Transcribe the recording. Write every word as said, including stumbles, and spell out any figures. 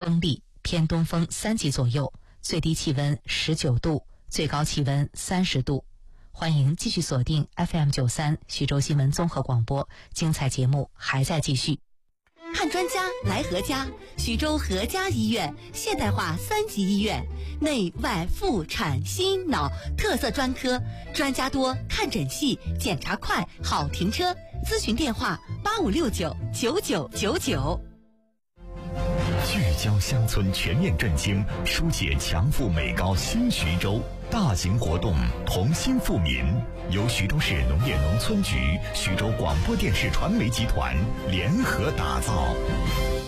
风力，偏东风三级左右，最低气温十九度，最高气温三十度。欢迎继续锁定 F M 九三徐州新闻综合广播，精彩节目还在继续。 看专家来何家，徐州何家医院现代化三级医院，内外妇产心脑特色专科，专家多，看诊细，检查快，好停车。咨询电话八五六九九九九九。 聚焦乡村全面振兴，书写强富美高新徐州。大型活动同心富民，由徐州市农业农村局、徐州广播电视传媒集团联合打造。